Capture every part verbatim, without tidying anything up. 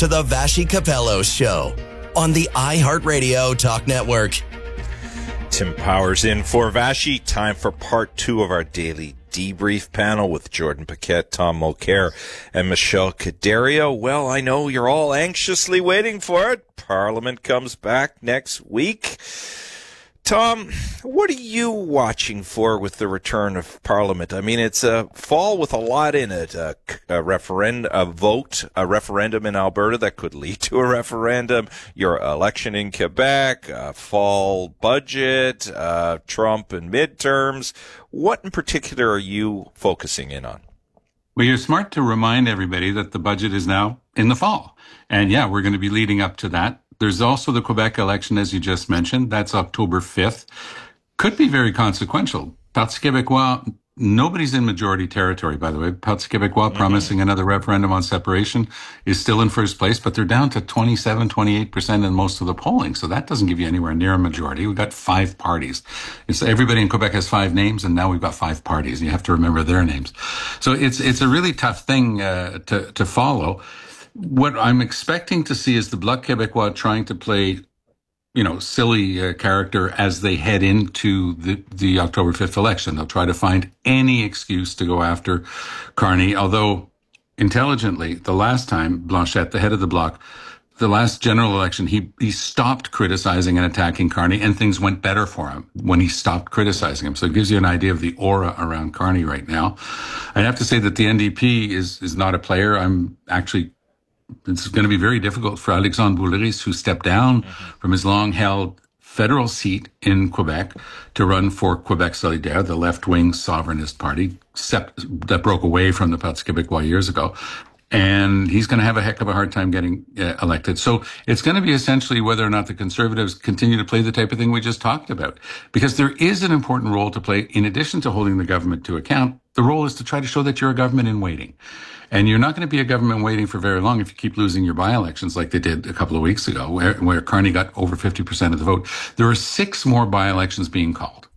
to the Vassy Capello Show on the iHeartRadio Talk Network. Tim Powers in for Vassy. Time for part two of our daily debrief panel with Jordan Paquette, Tom Mulcair, and Michelle Cadario. Well, I know you're all anxiously waiting for it. Parliament comes back next week. Tom, what are you watching for with the return of Parliament? I mean, it's a fall with a lot in it. A, a referendum, a vote, a referendum in Alberta that could lead to a referendum, your election in Quebec, a fall budget, uh, Trump and midterms. What in particular are you focusing in on? Well, you're smart to remind everybody that the budget is now in the fall. And yeah, we're going to be leading up to that. There's also the Quebec election, as you just mentioned. That's October fifth. Could be very consequential. Parti Québécois, nobody's in majority territory, by the way. Parti Québécois mm-hmm. promising another referendum on separation is still in first place, but they're down to twenty-seven, twenty-eight percent in most of the polling. So that doesn't give you anywhere near a majority. We've got five parties. It's everybody in Quebec has five names, and now we've got five parties. You have to remember their names. So it's it's a really tough thing uh, to to follow. What I'm expecting to see is the Bloc Québécois trying to play, you know, silly uh, character as they head into the, the October fifth election. They'll try to find any excuse to go after Carney, although intelligently, the last time Blanchette, the head of the Bloc, the last general election, he, he stopped criticizing and attacking Carney, and things went better for him when he stopped criticizing him. So it gives you an idea of the aura around Carney right now. I have to say that the N D P is, is not a player. I'm actually It's going to be very difficult for Alexandre Boulris, who stepped down mm-hmm. from his long-held federal seat in Quebec to run for Quebec Solidaire, the left-wing sovereignist party that broke away from the Parti Québécois years ago. And he's going to have a heck of a hard time getting uh, elected. So it's going to be essentially whether or not the Conservatives continue to play the type of thing we just talked about. Because there is an important role to play. In addition to holding the government to account, the role is to try to show that you're a government in waiting. And you're not going to be a government waiting for very long if you keep losing your by-elections like they did a couple of weeks ago, where, where Carney got over fifty percent of the vote. There are six more by-elections being called.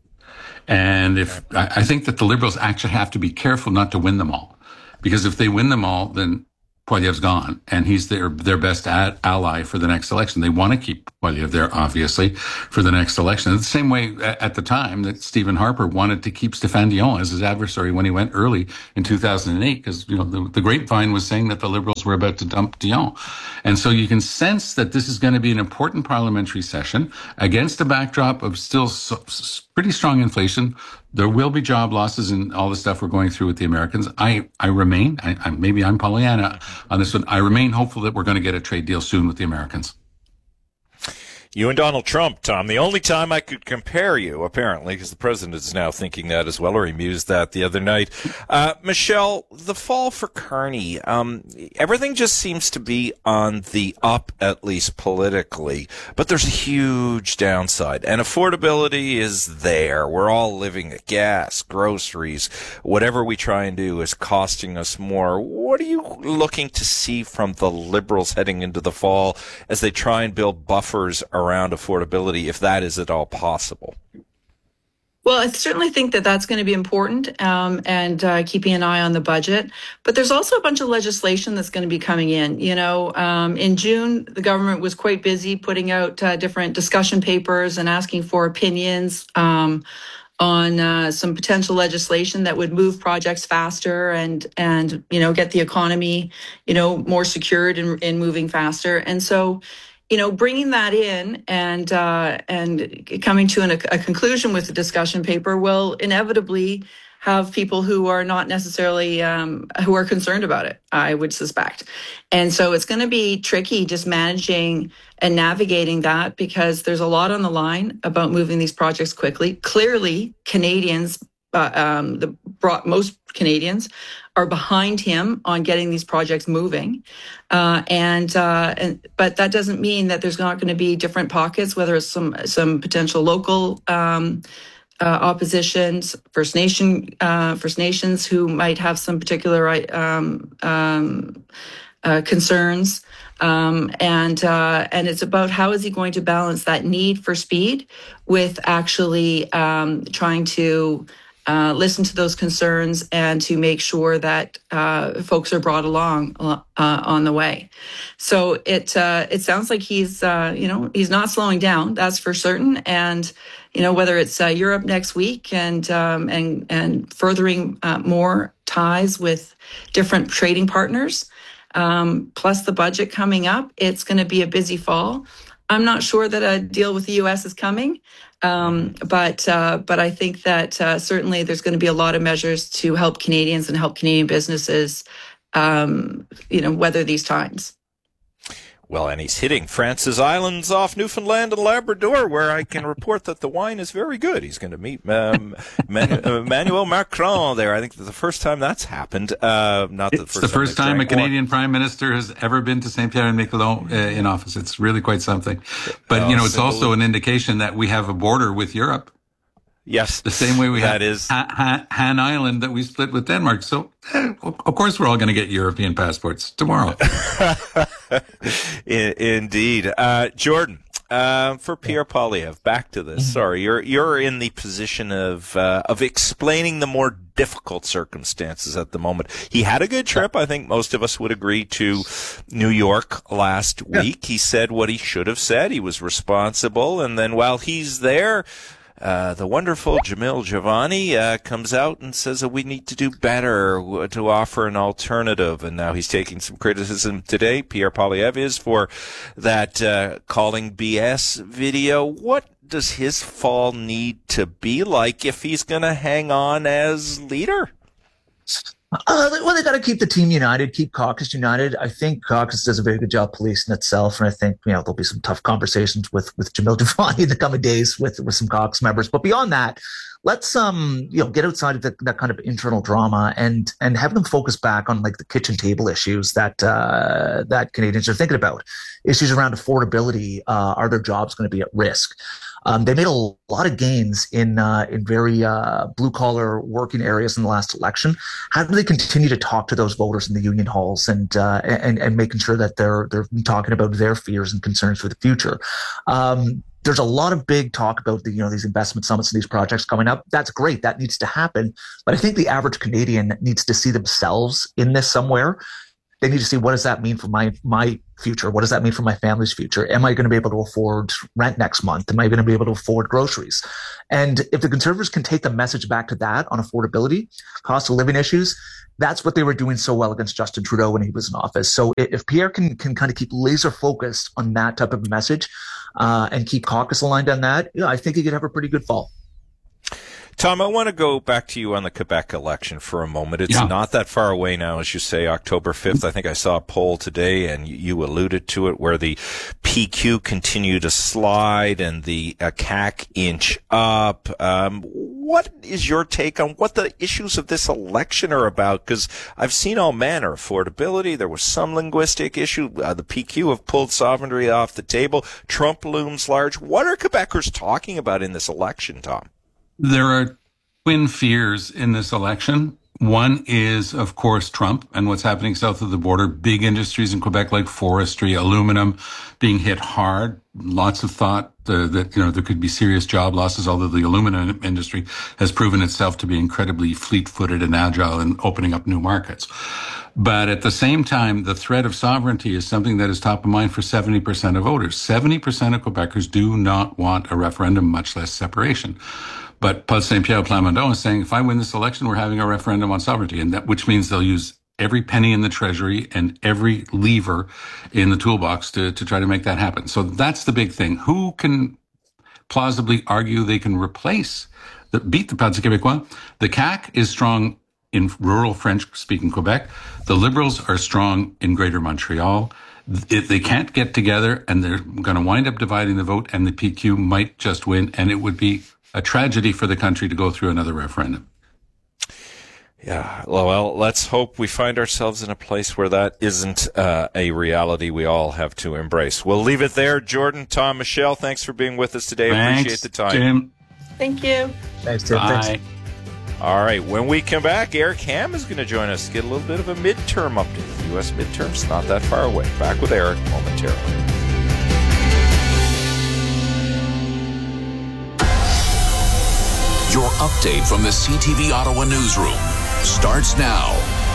And if I, I think that the Liberals actually have to be careful not to win them all. Because if they win them all, then Poilievre's gone, and he's their their best ad, ally for the next election. They want to keep Poilievre there, obviously, for the next election. The same way at the time that Stephen Harper wanted to keep Stéphane Dion as his adversary when he went early in two thousand eight, because you know the, the grapevine was saying that the Liberals were about to dump Dion. And so you can sense that this is going to be an important parliamentary session against a backdrop of still so, pretty strong inflation. There will be job losses and all the stuff we're going through with the Americans. I, I remain, I, I, maybe I'm Pollyanna on this one. I remain hopeful that we're going to get a trade deal soon with the Americans. You and Donald Trump, Tom. The only time I could compare you, apparently, because the president is now thinking that as well, or he mused that the other night. Uh, Michelle, the fall for Carney, um, everything just seems to be on the up, at least politically, but there's a huge downside, and affordability is there. We're all living at gas, groceries, whatever we try and do is costing us more. What are you looking to see from the Liberals heading into the fall as they try and build buffers around affordability, if that is at all possible? Well, I certainly think that that's going to be important, um, and uh, keeping an eye on the budget. But there's also a bunch of legislation that's going to be coming in. You know, um, in June, the government was quite busy putting out uh, different discussion papers and asking for opinions um, on uh, some potential legislation that would move projects faster and, and you know, get the economy, you know, more secured and, and moving faster. And so, you know, bringing that in and uh, and coming to an, a conclusion with the discussion paper will inevitably have people who are not necessarily um, who are concerned about it, I would suspect. And so it's going to be tricky just managing and navigating that, because there's a lot on the line about moving these projects quickly. Clearly, Canadians, uh, um, the most Canadians, are behind him on getting these projects moving. Uh, and, uh, and but that doesn't mean that there's not going to be different pockets, whether it's some some potential local um, uh, oppositions, First Nation uh, First Nations who might have some particular um, um, uh, concerns. Um, and uh, and it's about how is he going to balance that need for speed with actually um, trying to uh, listen to those concerns and to make sure that uh, folks are brought along uh, on the way. So it uh, it sounds like he's uh, you know he's not slowing down, that's for certain. And you know whether it's uh, Europe next week and um, and and furthering uh, more ties with different trading partners, um, plus the budget coming up, it's going to be a busy fall. I'm not sure that a deal with the U S is coming, um, but uh, but I think that uh, certainly there's going to be a lot of measures to help Canadians and help Canadian businesses, um, you know, weather these times. Well, and he's hitting France's islands off Newfoundland and Labrador, where I can report that the wine is very good. He's going to meet um, Man- Emmanuel Macron there. I think that's the first time that's happened. Uh, not the it's first the time first time a wine. Canadian Prime Minister has ever been to Saint Pierre and Miquelon uh, in office. It's really quite something. But, oh, you know, it's symbol- also an indication that we have a border with Europe. Yes. The same way we that have is. Han, Han, Han Island that we split with Denmark. So, eh, of course, we're all going to get European passports tomorrow. In, indeed. Uh, Jordan, uh, for Pierre Poilievre, back to this. Sorry, you're you're in the position of uh, of explaining the more difficult circumstances at the moment. He had a good trip. I think most of us would agree, to New York last week. He said what he should have said. He was responsible. And then while he's there, Uh, the wonderful Jamil Javani uh, comes out and says that we need to do better to offer an alternative. And now he's taking some criticism today, Pierre Poilievre is, for that uh, calling B S video. What does his fall need to be like if he's going to hang on as leader? Uh, well, they got to keep the team united, keep caucus united. I think caucus does a very good job policing itself, and I think you know there'll be some tough conversations with with Jamil Javani in the coming days with with some caucus members. But beyond that, let's um you know get outside of the, that kind of internal drama and and have them focus back on like the kitchen table issues that uh, that Canadians are thinking about. Issues around affordability. Uh, are their jobs going to be at risk? Um, they made a lot of gains in uh, in very uh, blue collar working areas in the last election. How do they continue to talk to those voters in the union halls and uh, and and making sure that they're they're talking about their fears and concerns for the future? Um, there's a lot of big talk about the you know these investment summits and these projects coming up. That's great. That needs to happen. But I think the average Canadian needs to see themselves in this somewhere. They need to see, what does that mean for my my future? What does that mean for my family's future? Am I going to be able to afford rent next month? Am I going to be able to afford groceries? And if the Conservatives can take the message back to that on affordability, cost of living issues, that's what they were doing so well against Justin Trudeau when he was in office. So if Pierre can can kind of keep laser focused on that type of message uh, and keep caucus aligned on that, yeah, I think he could have a pretty good fall. Tom, I want to go back to you on the Quebec election for a moment. It's yeah. not that far away now, as you say, October fifth. I think I saw a poll today, and you alluded to it, where the P Q continue to slide and the uh, C A Q inch up. Um, what is your take on what the issues of this election are about? Because I've seen all manner. Affordability, there was some linguistic issue. Uh, the P Q have pulled sovereignty off the table. Trump looms large. What are Quebecers talking about in this election, Tom? There are twin fears in this election. One is, of course, Trump and what's happening south of the border. Big industries in Quebec like forestry, aluminum being hit hard. Lots of thought uh, that, you know, there could be serious job losses, although the aluminum industry has proven itself to be incredibly fleet-footed and agile in opening up new markets. But at the same time, the threat of sovereignty is something that is top of mind for seventy percent of voters. seventy percent of Quebecers do not want a referendum, much less separation. But Paul Saint-Pierre Plamondon is saying, if I win this election, we're having a referendum on sovereignty, and that, which means they'll use every penny in the treasury and every lever in the toolbox to, to try to make that happen. So that's the big thing. Who can plausibly argue they can replace, the, beat the Parti Québécois? The C A Q is strong in rural French-speaking Quebec. The Liberals are strong in Greater Montreal. If they can't get together, and they're going to wind up dividing the vote, and the P Q might just win, and it would be a tragedy for the country to go through another referendum. Yeah, well, let's hope we find ourselves in a place where that isn't uh, a reality we all have to embrace. We'll leave it there. Jordan, Tom, Michelle, thanks for being with us today. Thanks, appreciate the time. Jim. Thank you. Thanks, Tim. Bye. Thanks. All right, when we come back, Eric Ham is going to join us to get a little bit of a midterm update. U S midterms not that far away. Back with Eric momentarily. Your update from the C T V Ottawa newsroom starts now.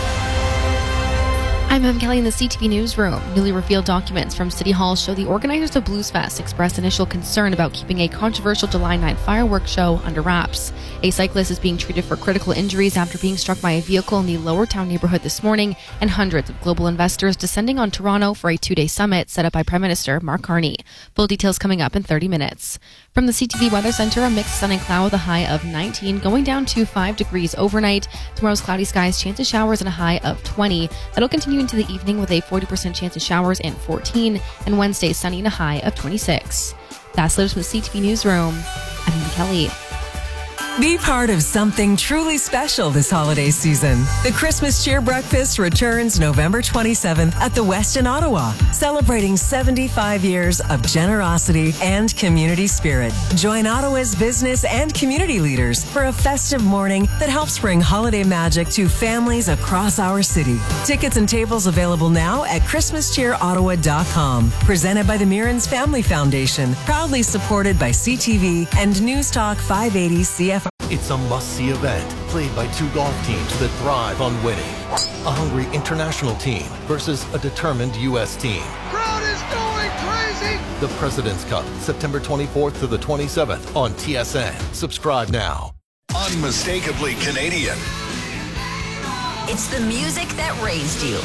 I'm Em Kelly in the C T V Newsroom. Newly revealed documents from City Hall show the organizers of Blues Fest expressed initial concern about keeping a controversial July ninth fireworks show under wraps. A cyclist is being treated for critical injuries after being struck by a vehicle in the Lower Town neighborhood this morning, and hundreds of global investors descending on Toronto for a two-day summit set up by Prime Minister Mark Carney. Full details coming up in thirty minutes. From the C T V Weather Center, a mixed sun and cloud with a high of nineteen, going down to five degrees overnight. Tomorrow's cloudy skies, chance of showers and a high of twenty. That'll continue into the evening with a forty percent chance of showers and fourteen, and Wednesday sunny and a high of twenty-six. That's latest from the C T V Newsroom. I'm Em Kelly. Be part of something truly special this holiday season. The Christmas Cheer Breakfast returns November twenty-seventh at the West in Ottawa, celebrating seventy-five years of generosity and community spirit. Join Ottawa's business and community leaders for a festive morning that helps bring holiday magic to families across our city. Tickets and tables available now at christmas cheer ottawa dot com. Presented by the Mirrens Family Foundation, proudly supported by C T V and News Talk five eighty C F. It's a must-see event played by two golf teams that thrive on winning. A hungry international team versus a determined U S team. Crowd is going crazy! The President's Cup, September twenty-fourth to the twenty-seventh on T S N. Subscribe now. Unmistakably Canadian. It's the music that raised you.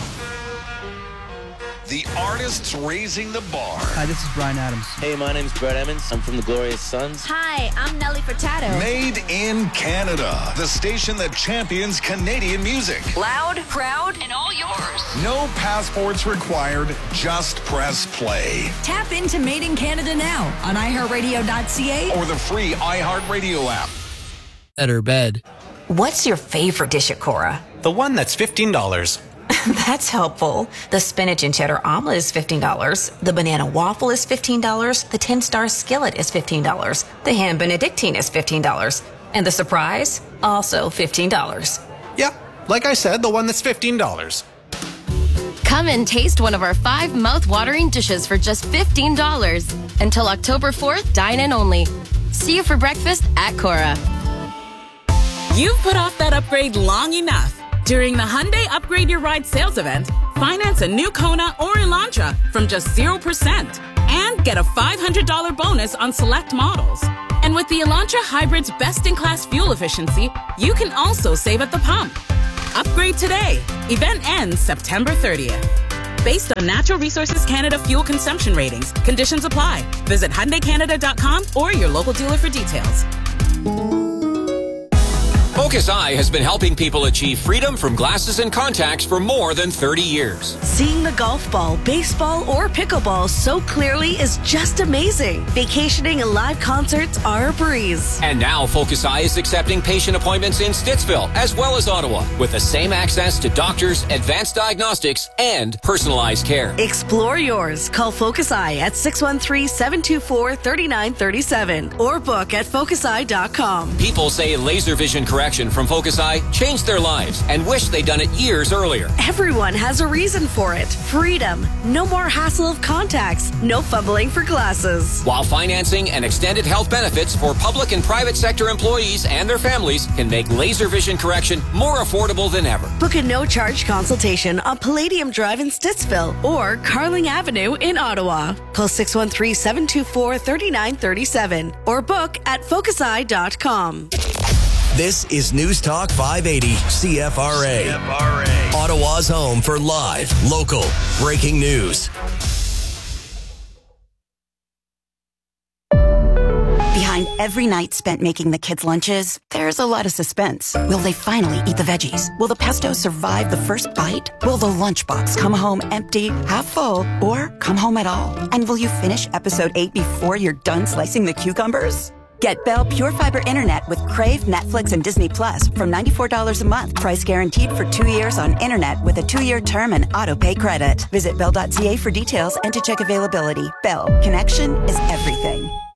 The artists raising the bar. Hi, this is Bryan Adams. Hey, my name's Brett Emmons. I'm from the Glorious Sons. Hi, I'm Nelly Furtado. Made in Canada. The station that champions Canadian music. Loud, proud, and all yours. No passports required. Just press play. Tap into Made in Canada now on i heart radio dot c a or the free iHeartRadio app. Better bed. What's your favorite dish at Cora? The one that's fifteen dollars. That's helpful. The spinach and cheddar omelet is fifteen dollars. The banana waffle is fifteen dollars. The ten-star skillet is fifteen dollars. The ham benedictine is fifteen dollars. And the surprise? Also fifteen dollars. Yeah, like I said, the one that's fifteen dollars. Come and taste one of our five mouth-watering dishes for just fifteen dollars. Until October fourth, dine in only. See you for breakfast at Cora. You've put off that upgrade long enough. During the Hyundai Upgrade Your Ride sales event, finance a new Kona or Elantra from just zero percent and get a five hundred dollars bonus on select models. And with the Elantra Hybrid's best-in-class fuel efficiency, you can also save at the pump. Upgrade today. Event ends September thirtieth. Based on Natural Resources Canada fuel consumption ratings, conditions apply. Visit Hyundai Canada dot com or your local dealer for details. Focus Eye has been helping people achieve freedom from glasses and contacts for more than thirty years. Seeing the golf ball, baseball, or pickleball so clearly is just amazing. Vacationing and live concerts are a breeze. And now Focus Eye is accepting patient appointments in Stittsville as well as Ottawa with the same access to doctors, advanced diagnostics, and personalized care. Explore yours. Call Focus Eye at six one three, seven two four, three nine three seven or book at focus eye dot com. People say laser vision correction from Focus Eye changed their lives and wish they'd done it years earlier. Everyone has a reason for it. Freedom. No more hassle of contacts. No fumbling for glasses. While financing and extended health benefits for public and private sector employees and their families can make laser vision correction more affordable than ever. Book a no-charge consultation on Palladium Drive in Stittsville or Carling Avenue in Ottawa. Call six one three, seven two four, three nine three seven or book at focus eye dot com. This is News Talk five eighty C F R A. C F R A. Ottawa's home for live, local, breaking news. Behind every night spent making the kids' lunches, there's a lot of suspense. Will they finally eat the veggies? Will the pesto survive the first bite? Will the lunchbox come home empty, half full, or come home at all? And will you finish episode eight before you're done slicing the cucumbers? Get Bell Pure Fiber Internet with Crave, Netflix, and Disney Plus from ninety-four dollars a month. Price guaranteed for two years on internet with a two-year term and auto-pay credit. Visit bell dot c a for details and to check availability. Bell. Connection is everything.